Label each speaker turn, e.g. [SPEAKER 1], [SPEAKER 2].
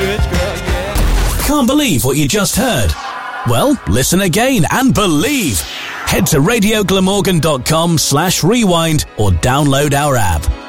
[SPEAKER 1] rich girl, yeah.
[SPEAKER 2] Can't believe what you just heard? Well, listen again and believe. Head to radioglamorgan.com/rewind or download our app.